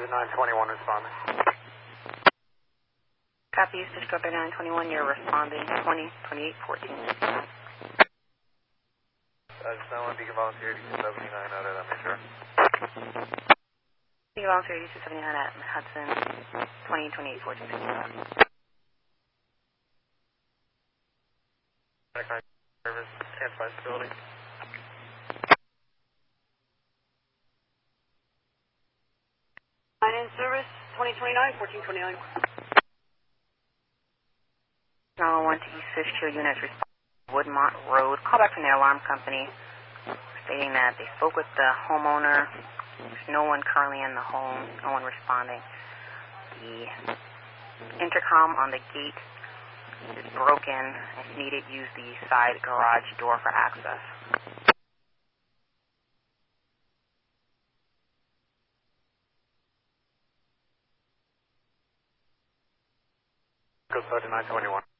to 921 responding. Copy, Cisco 3921, you're responding 202814. Just now, Beacon Volunteer 8279 out at Mayfair. Beacon Volunteer 8279 at Hudson 202814. Service, Camp Facility. Line in service 2029 1429. 901 to East Fishkill units responding Woodmont Road. Call back from the alarm company stating that they spoke with the homeowner. There's no one currently in the home, no one responding. The intercom on the gate is broken. If needed, use the side garage door for access. Go to 921.